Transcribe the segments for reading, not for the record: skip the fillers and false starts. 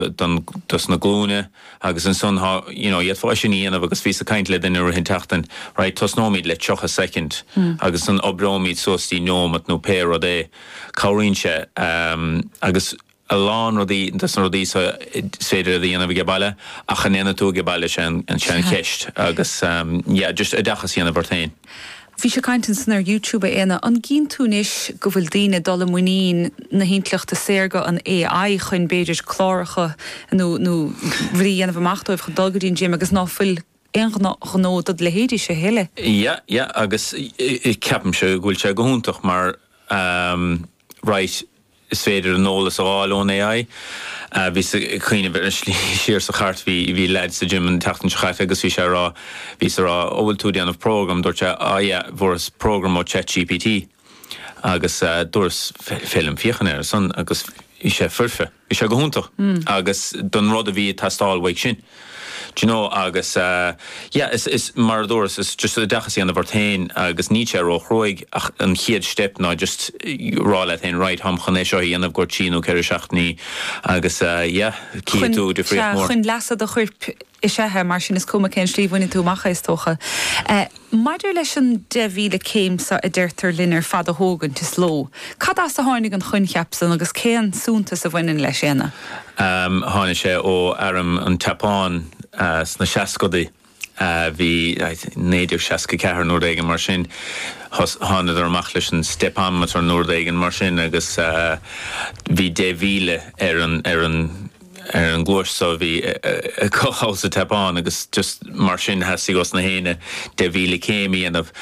dus na glúne agus an son iad fáisiní anamh agus ví a kaint le den hin tatan right tos nómid le chocha second agus an obrómid sóstí nómat nó péir a dé cáirínse agus a lán rodí das rodí féidir a dhéanamh ge bailile a chanéna tú ge bailile an sean ceist agus just a dachas dhéanamh bartain. Bhí sé caintin san ar YouTube éana an ginn túnis go bhfuil daine dul muín na hintleachta séirga an AI chuin beidir chláiricha nó bhí anamh amachtóibh chu dulgadín Jim agus náfuil ganó dat le héidir sé heile. Ja, agus ceapam se ghúil se go húntaach mar right is féidir an nólas áil ón AI. Bhí chuoine siar sa chart hí leid sa Jim an teachtain chaith agus bhí sé rá óhfuil tú déanamh prógram dúirte bhóras prógram ó ChatGPT agus dúras film fiochan ar san agus i sé furfe. I sé go húntaach agus don rud a bhí tastáil waig sin. Do you know, agus, is mar dúras, is just a dachas í an a bhartain agus níte ó chróig an chiad step ná just rá le hain right ham chané seo í anamh gortín ó ceir seachtaí agus, cíú de fríoch mór. Chun lasad a chuirp is sethe mar sin is cuma cén slíomhhaine tú macha is tócha. Maidir leis an 2000 céimsa a deirtar linar fad a hógan is ló. Cad as a háinnig an chun cheapsan agus céan súnta sa bhainin leis éna? Hána sé ó aram an tapán sna seascodaí. Bhí 964 Nordagen mar sin hána ar amach leis an stepan mat ar Nordagen mar sin agus bhí 2000 ar an glúis so bhí coása tapán agus just mar sin heasí gos na héine 2000 céimí anamh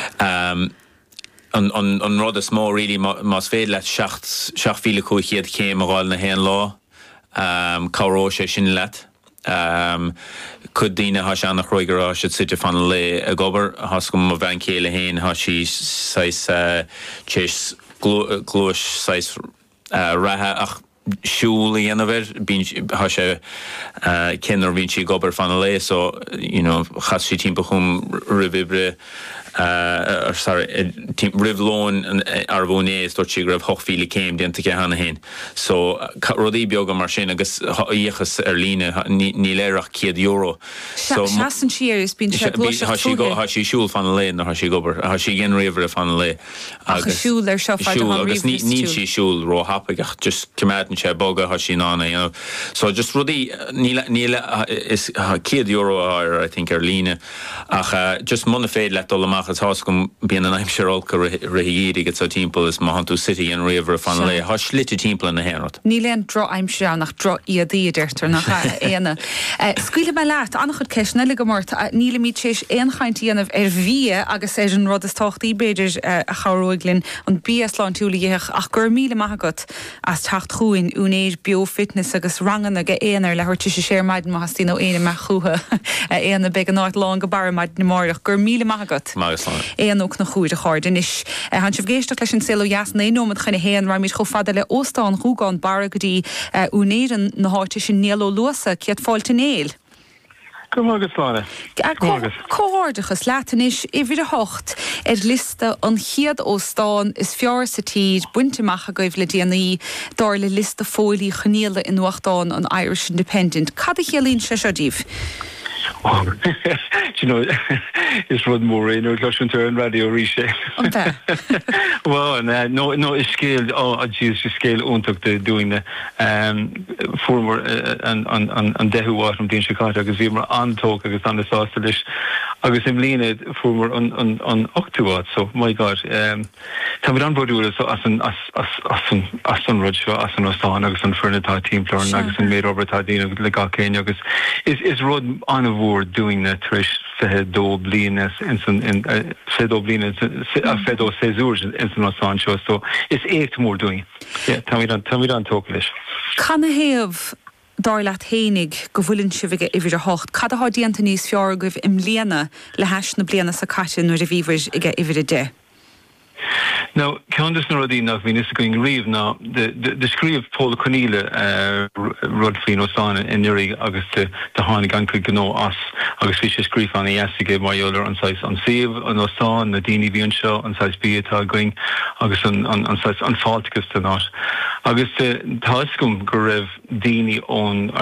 an rud is mó rilí más féad le 7,000 cúchiad céim a gáil na héan lá cáró sé sin leat. Could dína has annach roigará se sitte fan le a gobar has go mo bhain céile héin has sí sais chés glúis sais rathe ach siúla anamh bín has sé cinnar bhín sí gobar fan le so chas sí timp chum rivibre rivlón ar bhónéis dúirt sí go raibh 8,000 céim déanta ce hana hain. So rudí beaga mar sin agus íochas ar líne ní léireach €100. So seaan siar is bín sé Has sí siúil fan le nó has sí gobar has sí gin riomhre fan le agus siúil ar seo agus ní sí siúil ró hapaigh just cemáan sé boga has sí nána so just rudí níle is €100 ar I think ar líne ach just muna féad le dul amach as has gom bíon an aimseolca rahíí get sa timppla is Mahantu City an riomhre fan le has slite timppla na hérat. Ní leon dro aimseo nach dro iadí deirtar nach éana. Scuile me leat annach chud ceis nela go mórt níla míid séis éonchaintí anamh ar bhí agus é an rud is táchtaí beidir a charóiglinn an bíasláin túla dhéach ach gur míle maithagat as tacht chuin únéis biofitness agus rangan a go éanaar le thuirte sé séir maidin má hastíí nó éana me chuha éana be an náid lá go bar maid na máireach gur míle maithagat. Éanúg na chuúide cháirden is han sibh géisteach leis an silo jasna nómad chuna héan mar mis cho fada le óstáin rúgáin bara go dtí únéan na háte sin néaló luasa ciad fáilte néal. Agus lána. Cóhardachas leatanis ihir a hocht liste an chiad óstáin is fear sa tíd buinteach a goibh le déanaí dar le liste fólí chanéala in Uachtáin an Irish Independent. Cad a chelín se díh? Is rud mór éú leisiúntar an radio ríise. Well, no is scéal a ddíos is scéal úntaach dúine formar an dehuá am dín Chicago agus bhí mar antóg agus an sásta leis agus im líine formar an 8 so my God tá bhid an bodúra so as an rud seo as an ostáin agus an fernatá tímplar agus an méid obertá dín agus le gá céine agus is rud an bhór doing that trish fedó blianes in fedó blianes fedó séúr in san Sancho so it's 8 more doing tá mí an tólis. Can a héamh dar leat hénig go bhfuilinn si bhige ihir a hocht. Cad a há díanta níos fear goibh im léana le heis na bliana sa caitin nuair a bhíhir ige ihir a de? Now, Countess Narodine nach Venus going reeve now the scree of Paul Cornelia Rod Fino San in Nuri August the Hanig Uncle Gno us August Fisher Grief on the Yasig Mayola on size on Save on Osan the Dini Vionshaw on size Beata going August on size on Falticus to not August Tascum Gorev Dini on